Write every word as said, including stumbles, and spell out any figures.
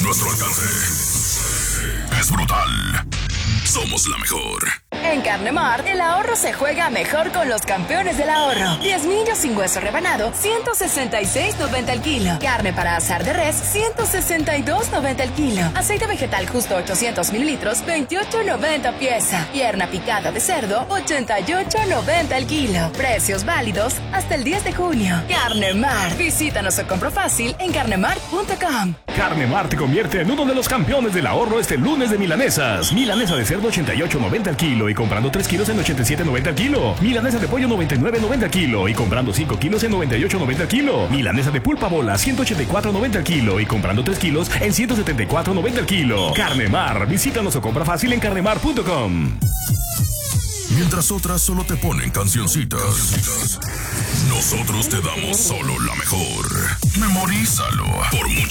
Nuestro alcance es brutal. Somos la mejor. En Carnemart, el ahorro se juega mejor con los campeones del ahorro. diez millos sin hueso rebanado, ciento sesenta y seis noventa el kilo. Carne para asar de res, ciento sesenta y dos noventa el kilo. Aceite vegetal justo ochocientos mililitros, veintiocho noventa pieza. Pierna picada de cerdo, ochenta y ocho noventa el kilo. Precios válidos hasta el diez de junio. Carnemart. Visítanos o compro fácil en carnemart punto com. Carnemart te convierte en uno de los campeones del ahorro este lunes de milanesas. Milanesa de cerdo ochenta y ocho noventa el kilo y comprando tres kilos en ochenta y siete noventa el kilo. Milanesa de pollo noventa y nueve noventa el kilo y comprando cinco kilos en noventa y ocho noventa el kilo. Milanesa de pulpa bola ciento ochenta y cuatro noventa el kilo y comprando tres kilos en ciento setenta y cuatro noventa el kilo. Carnemart, visítanos o compra fácil en carnemart punto com. Mientras otras solo te ponen cancioncitas, nosotros te damos solo la mejor. Memorízalo. Por mucho